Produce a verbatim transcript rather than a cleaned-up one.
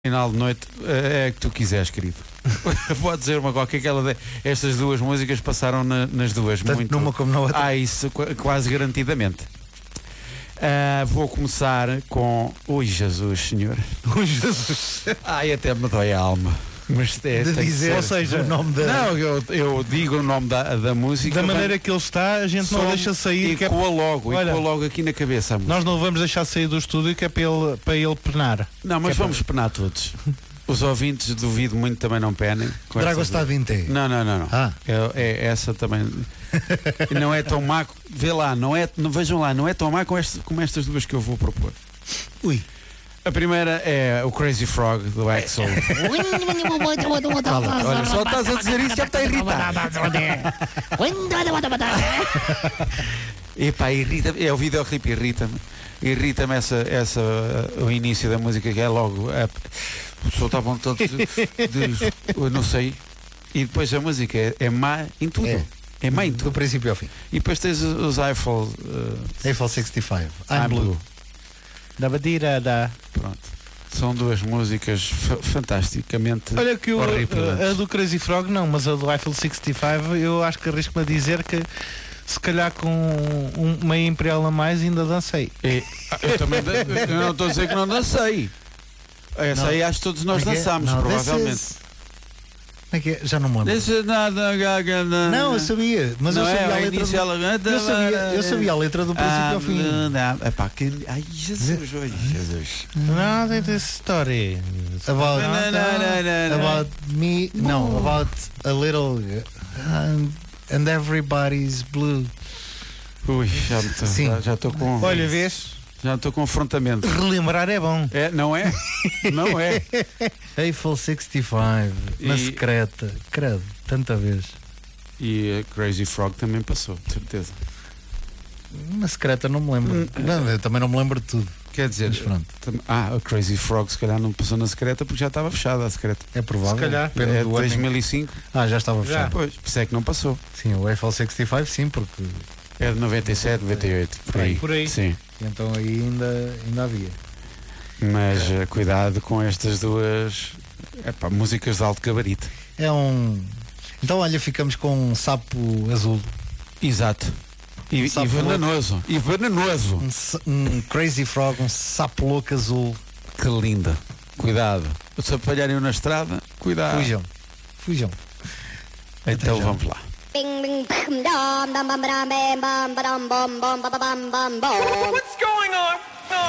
Final de noite é que tu quiseres, querido. Pode dizer uma qualquer que ela de... estas duas músicas passaram na, nas duas. Tanto muito... numa como na outra. Ah, isso qu- quase garantidamente. Uh, vou começar com Ui Jesus, Senhor. Ui Jesus. Ai, até me dói a alma. Mas é, de dizer, ou seja, o nome da... Não, eu, eu digo o nome da, da música. Da maneira que ele está, a gente não deixa sair. E ecoa logo, Olha, ecoa logo aqui na cabeça. Nós não vamos deixar sair do estúdio que é para ele, para ele penar. Não, mas é vamos para... penar todos. Os ouvintes, duvido muito, também não penem. Drago está vinte. Não, não, não, não. Ah. É, é essa também. Não é tão má. Vê lá, não é, não, vejam lá, não é tão má como, este, como estas duas que eu vou propor. Ui. A primeira é o Crazy Frog do Axl. Fala, olha, só estás a dizer isso já está irritado. Epá, irrita, é o videoclipe irrita-me. Irrita-me essa, essa, o início da música que é logo. É, o pessoal está a vontade de, de, eu não sei. E depois a música é, é má em tudo. É. É má em tudo. Do princípio ao fim. E depois tens os Eiffel. Uh, Eiffel sessenta e cinco. I'm, I'm Blue. Blue. Da batida da. Pronto. São duas músicas f- fantasticamente. Olha que o, horripilantes. a, a do Crazy Frog não, mas a do Eiffel sessenta e cinco eu acho que arrisco-me a dizer que se calhar com um, uma Imperial a mais ainda dancei. E, eu também dan- eu não estou a dizer que não dancei. Essa Não. aí acho que todos nós Como é que é? dançámos, Não, provavelmente. this is- Como é que é? Já não me lembro. This is not the gaga- Não, eu sabia, mas Não eu é, sabia a a letra. inicial- Do... Eu, sabia, eu sabia a letra do princípio ao fim. Ah, não, epá, que... Ai, Jesus, oi, Jesus. Não, tem essa história. About, Não, não, não, não, não. about me, não, about a little and, and everybody's blue. Ui, já estou Sim. já, já estou com. Olha, vês? Já estou com confrontamento. Relembrar é bom. É, não é? Não é? Eiffel sessenta e cinco, na E- secreta, credo, tanta vez. E a Crazy Frog também passou, de certeza. Na secreta não me lembro. Não, eu também não me lembro de tudo. Quer dizer, Mas pronto. tam- ah, a Crazy Frog se calhar não passou na secreta porque já estava fechada a secreta. É provável. Se calhar. Depende É de do ano em- dois mil e cinco. Ah, já estava Já. fechado. Pois, por isso é que não passou. Sim, o Eiffel sessenta e cinco, sim, porque É de noventa e sete, noventa e oito, por aí. Por aí. Sim. então aí ainda, ainda havia. Mas eh, cuidado com estas duas epá, músicas de alto gabarito. É um. Então, olha, ficamos com um sapo azul. Exato. E, Um e sapo venenoso. E venenoso. Um, sa- um Crazy Frog, um sapo louco azul. Que linda. Cuidado. Se apanharem na estrada, cuidado. Fujam. Fujam. Então Até já. vamos lá. Bing bing bam dam dam bam bam bam bam bam bam bam bam bam bam bam. What's going on?